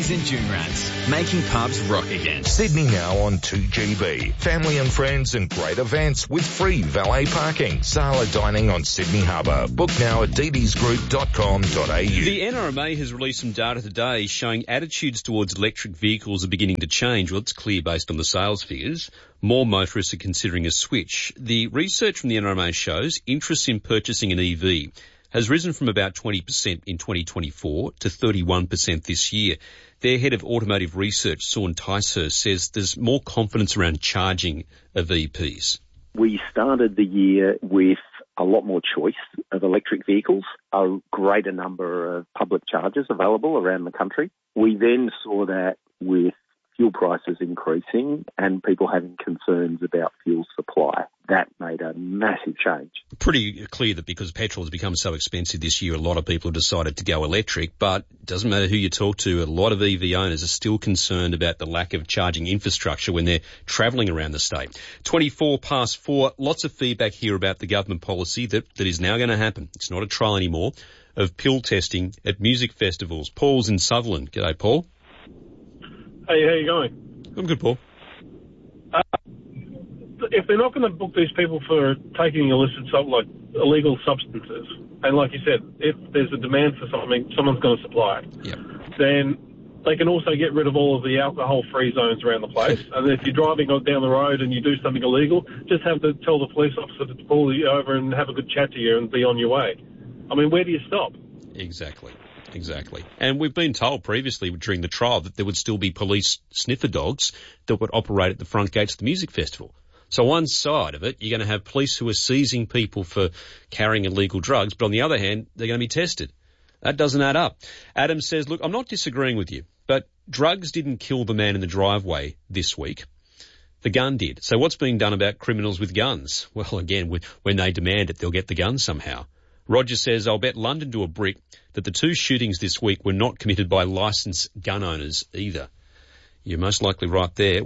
Smarties and Joonrats, making pubs rock again. Sydney Now on 2GB. Family and friends and great events with free valet parking. Sala dining on Sydney Harbour. Book now at ddsgroup.com.au. The NRMA has released some data today showing attitudes towards electric vehicles are beginning to change. Well, it's clear based on the sales figures. More motorists are considering a switch. The research from the NRMA shows interest in purchasing an EV has risen from about 20% in 2024 to 31% this year. Their head of automotive research, Saun Ticehurst, says there's more confidence around charging of EVs. We started the year with a lot more choice of electric vehicles, a greater number of public chargers available around the country. We then saw that with fuel prices increasing and people having concerns about fuel supply. That made a massive change. Pretty clear that because petrol has become so expensive this year, a lot of people have decided to go electric, but it doesn't matter who you talk to, a lot of EV owners are still concerned about the lack of charging infrastructure when they're travelling around the state. 4:24, lots of feedback here about the government policy that is now going to happen. It's not a trial anymore, of pill testing at music festivals. Paul's in Sutherland. G'day, Paul. Hey, how you going? I'm good, Paul. If they're not going to book these people for taking illicit, like illegal substances, and like you said, if there's a demand for something, someone's going to supply it. Yep. Then they can also get rid of all of the alcohol-free zones around the place. And if you're driving down the road and you do something illegal, just have to tell the police officer to pull you over and have a good chat to you and be on your way. I mean, where do you stop? Exactly. And we've been told previously during the trial that there would still be police sniffer dogs that would operate at the front gates of the music festival. So one side of it, you're going to have police who are seizing people for carrying illegal drugs, but on the other hand, they're going to be tested. That doesn't add up. Adam says, look, I'm not disagreeing with you, but drugs didn't kill the man in the driveway this week. The gun did. So what's being done about criminals with guns? Well, again, when they demand it, they'll get the gun somehow. Roger says, I'll bet London to a brick that the two shootings this week were not committed by licensed gun owners either. You're most likely right there.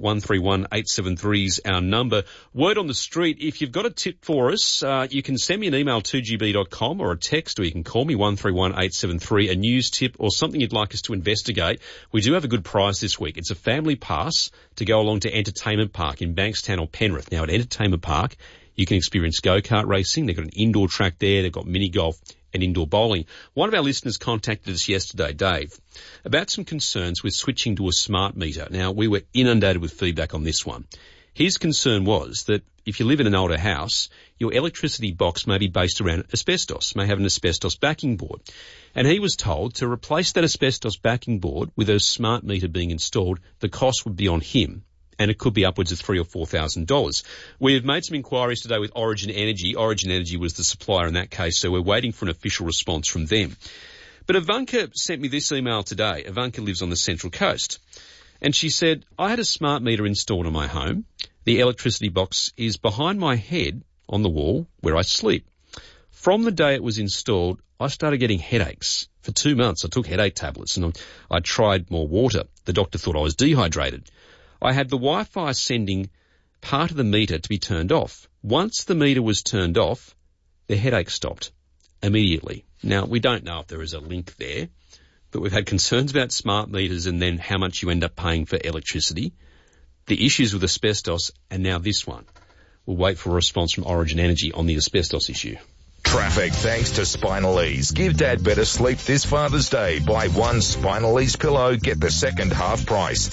131873's our number. Word on the street, if you've got a tip for us, you can send me an email, 2gb.com, or a text, or you can call me 131873, a news tip or something you'd like us to investigate. We do have a good prize this week. It's a family pass to go along to Entertainment Park in Bankstown or Penrith. Now, at Entertainment Park, you can experience go-kart racing. They've got an indoor track there. They've got mini golf and indoor bowling. One of our listeners contacted us yesterday, Dave, about some concerns with switching to a smart meter. Now, we were inundated with feedback on this one. His concern was that if you live in an older house, your electricity box may be based around asbestos, may have an asbestos backing board. And he was told to replace that asbestos backing board with a smart meter being installed, the cost would be on him. And it could be upwards of $3,000 or $4,000. We've made some inquiries today with Origin Energy. Origin Energy was the supplier in that case, so we're waiting for an official response from them. But Ivanka sent me this email today. Ivanka lives on the Central Coast. And she said, I had a smart meter installed in my home. The electricity box is behind my head on the wall where I sleep. From the day it was installed, I started getting headaches. For 2 months, I took headache tablets and I tried more water. The doctor thought I was dehydrated. I had the Wi-Fi sending part of the meter to be turned off. Once the meter was turned off, the headache stopped immediately. Now, we don't know if there is a link there, but we've had concerns about smart meters and then how much you end up paying for electricity, the issues with asbestos, and now this one. We'll wait for a response from Origin Energy on the asbestos issue. Traffic thanks to Spinal Ease. Give Dad better sleep this Father's Day. Buy one Spinal Ease pillow, get the second half price.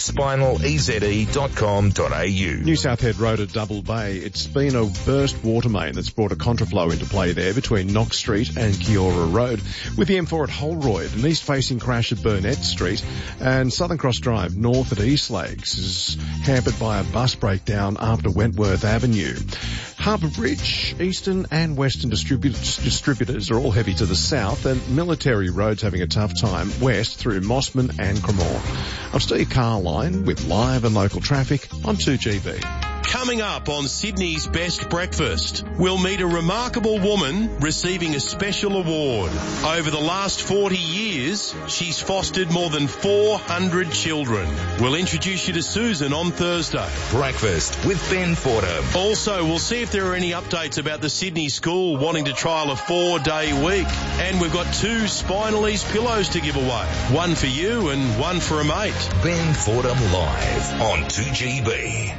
SpinalEase.com.au. New South Head Road at Double Bay. It's been a burst water main that's brought a contraflow into play there between Knox Street and Kiora Road. With the M4 at Holroyd, an east-facing crash at Burnett Street, and Southern Cross Drive north at East Lakes is hampered by a bus breakdown after Wentworth Avenue. Harbour Bridge, Eastern and Western distributors are all heavy to the south, and Military Road's having a tough time west through Mossman and Cremorne. I'm Steve Carline with live and local traffic on 2GB. Coming up on Sydney's Best Breakfast, we'll meet a remarkable woman receiving a special award. Over the last 40 years, she's fostered more than 400 children. We'll introduce you to Susan on Thursday. Breakfast with Ben Fordham. Also, we'll see if there are any updates about the Sydney school wanting to trial a 4-day week. And we've got 2 Spinalese pillows to give away. One for you and one for a mate. Ben Fordham live on 2GB.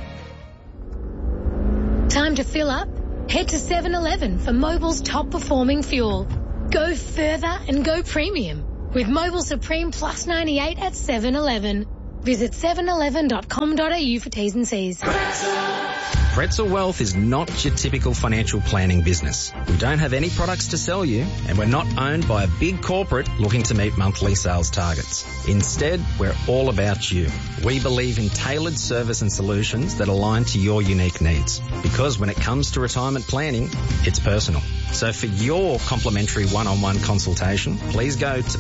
Time to fill up? Head to 7-Eleven for Mobil's top performing fuel. Go further and go premium with Mobil Supreme Plus 98 at 7-Eleven. Visit 711.com.au for T's and C's. Pretzel Wealth is not your typical financial planning business. We don't have any products to sell you, and we're not owned by a big corporate looking to meet monthly sales targets. Instead, we're all about you. We believe in tailored service and solutions that align to your unique needs. Because when it comes to retirement planning, it's personal. So for your complimentary one-on-one consultation, please go to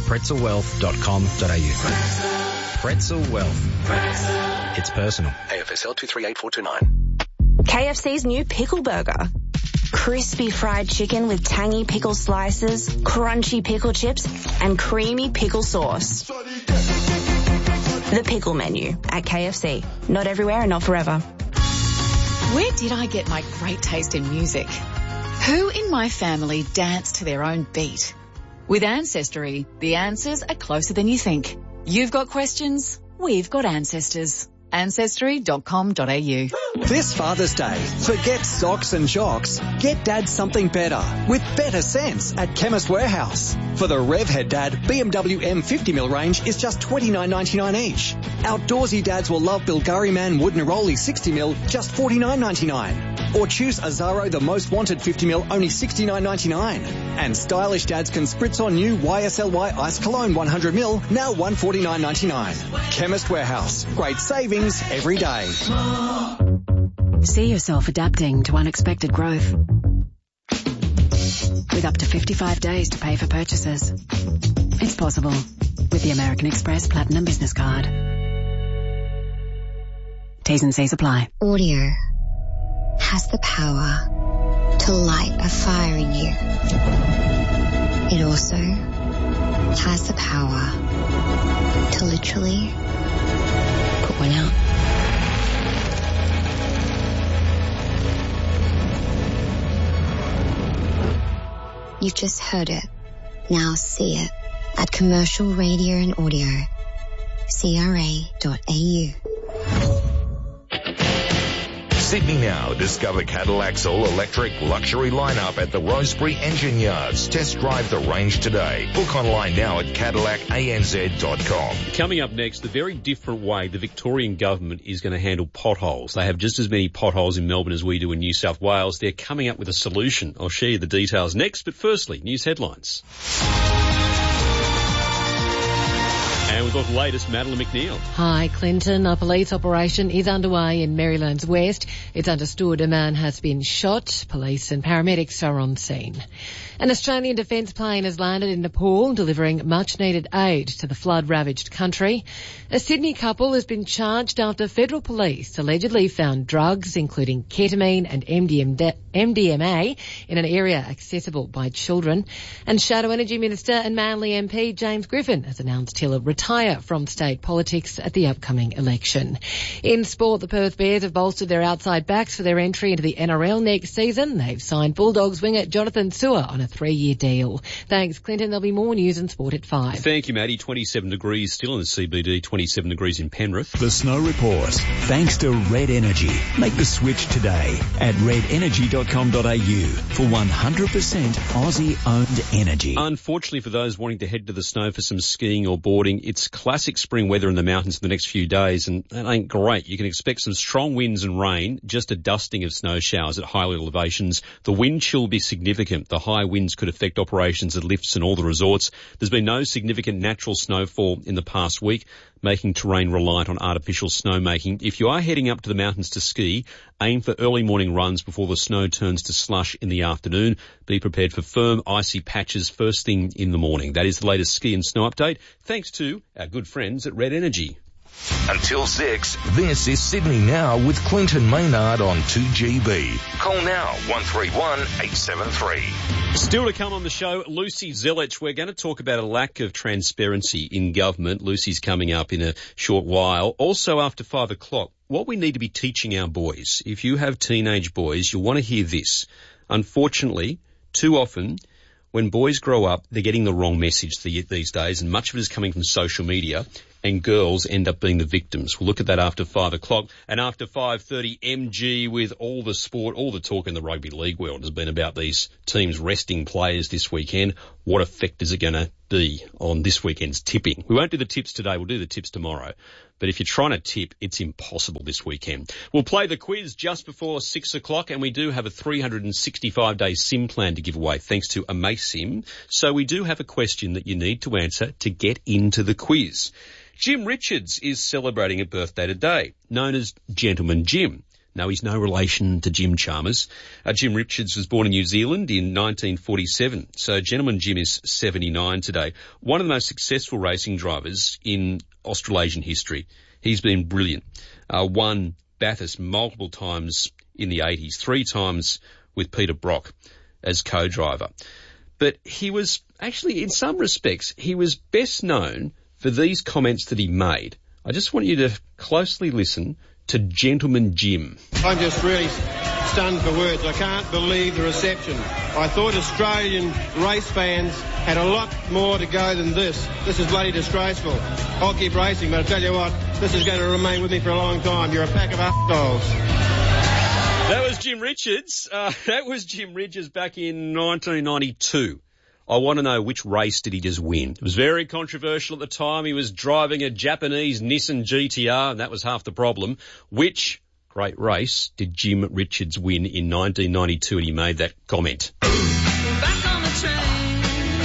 pretzelwealth.com.au. Pretzel Wealth. It's personal. AFSL 238429. KFC's new pickle burger. Crispy fried chicken with tangy pickle slices, crunchy pickle chips, and creamy pickle sauce. The pickle menu at KFC. Not everywhere and not forever. Where did I get my great taste in music? Who in my family danced to their own beat? With Ancestry, the answers are closer than you think. You've got questions, we've got ancestors. Ancestry.com.au. This Father's Day, forget socks and jocks. Get Dad something better with better sense at Chemist Warehouse. For the Revhead Dad BMW M50mm range is just $29.99 each. Outdoorsy dads will love Bilgari Man Wood Neroli 60mm, just $49.99. Or choose Azaro The Most Wanted 50mm, only $69.99. And stylish dads can spritz on new YSLY Ice Cologne 100ml, now $149.99. Chemist Warehouse. Great savings every day. See yourself adapting to unexpected growth. With up to 55 days to pay for purchases. It's possible with the American Express Platinum Business Card. T's and C's apply. Audio has the power to light a fire in you. It also has the power to literally put one out. You've just heard it. Now see it at Commercial Radio and Audio. CRA.au. Sydney Now. Discover Cadillac's all-electric luxury lineup at the Rosebery Engine Yards. Test drive the range today. Book online now at CadillacANZ.com. Coming up next, the very different way the Victorian government is going to handle potholes. They have just as many potholes in Melbourne as we do in New South Wales. They're coming up with a solution. I'll share you the details next, but firstly, news headlines. And we've got the latest, Madeline McNeil. Hi, Clinton. A police operation is underway in Maryland's West. It's understood a man has been shot. Police and paramedics are on scene. An Australian defence plane has landed in Nepal, delivering much-needed aid to the flood-ravaged country. A Sydney couple has been charged after federal police allegedly found drugs, including ketamine and MDMA, in an area accessible by children. And Shadow Energy Minister and Manly MP James Griffin has announced he'll retire from state politics at the upcoming election. In sport, the Perth Bears have bolstered their outside backs for their entry into the NRL next season. They've signed Bulldogs winger Jonathan Sewer on a 3-year deal. Thanks, Clinton. There'll be more news and sport at 5. Thank you, Maddie. 27 degrees still in the CBD, 27 degrees in Penrith. The Snow Report. Thanks to Red Energy. Make the switch today at redenergy.com.au for 100% Aussie-owned energy. Unfortunately for those wanting to head to the snow for some skiing or boarding, it's classic spring weather in the mountains for the next few days, and that ain't great. You can expect some strong winds and rain, just a dusting of snow showers at higher elevations. The wind chill will be significant. The high winds could affect operations at lifts and all the resorts. There's been no significant natural snowfall in the past week, making terrain reliant on artificial snowmaking. If you are heading up to the mountains to ski, aim for early morning runs before the snow turns to slush in the afternoon. Be prepared for firm, icy patches first thing in the morning. That is the latest ski and snow update, thanks to our good friends at Red Energy. Until 6, this is Sydney Now with Clinton Maynard on 2GB. Call now 131 873. Still to come on the show, Lucy Zelich. We're going to talk about a lack of transparency in government. Lucy's coming up in a short while. Also after 5 o'clock, what we need to be teaching our boys. If you have teenage boys, you'll want to hear this. Unfortunately, too often, when boys grow up, they're getting the wrong message these days, and much of it is coming from social media, and girls end up being the victims. We'll look at that after 5 o'clock. And after 5:30, MG with all the sport, all the talk in the rugby league world has been about these teams resting players this weekend. What effect is it going to be on this weekend's tipping? We won't do the tips today. We'll do the tips tomorrow. But if you're trying to tip, it's impossible this weekend. We'll play the quiz just before 6 o'clock, and we do have a 365-day SIM plan to give away thanks to AmazeSIM. So we do have a question that you need to answer to get into the quiz. Jim Richards is celebrating a birthday today, known as Gentleman Jim. No, he's no relation to Jim Chalmers. Jim Richards was born in New Zealand in 1947, so Gentleman Jim is 79 today. One of the most successful racing drivers in Australasian history. He's been brilliant. Won Bathurst multiple times in the 80s, 3 times with Peter Brock as co-driver. But he was actually, in some respects, he was best known for these comments that he made. I just want you to closely listen to Gentleman Jim. I'm just really stunned for words. I can't believe the reception. I thought Australian race fans had a lot more to go than this. This is bloody disgraceful. I'll keep racing, but I tell you what, this is going to remain with me for a long time. You're a pack of assholes. That was Jim Richards. That was Jim Richards back in 1992. I want to know, which race did he just win? It was very controversial at the time. He was driving a Japanese Nissan GTR, and that was half the problem. Which great race did Jim Richards win in 1992? And he made that comment. Back on the train.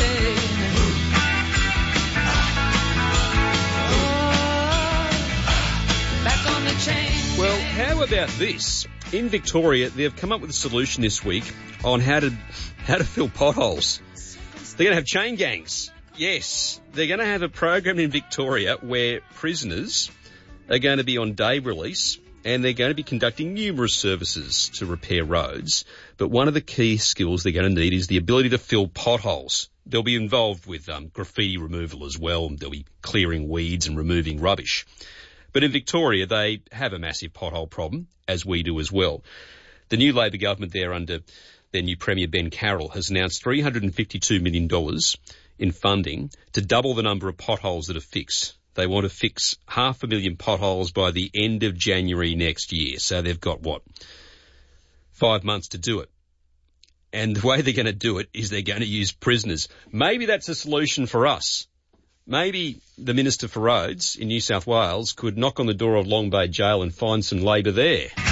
Back on the chain. Well, how about this? In Victoria, they've come up with a solution this week on how to fill potholes. They're going to have chain gangs. Yes, they're going to have a program in Victoria where prisoners are going to be on day release, and they're going to be conducting numerous services to repair roads. But one of the key skills they're going to need is the ability to fill potholes. They'll be involved with graffiti removal as well, and they'll be clearing weeds and removing rubbish. But in Victoria, they have a massive pothole problem, as we do as well. The new Labor government there under their new Premier Ben Carroll has announced $352 million in funding to double the number of potholes that are fixed. They want to fix 500,000 potholes by the end of January next year. So they've got, 5 months to do it. And the way they're going to do it is they're going to use prisoners. Maybe that's a solution for us. Maybe the Minister for Roads in New South Wales could knock on the door of Long Bay Jail and find some Labor there.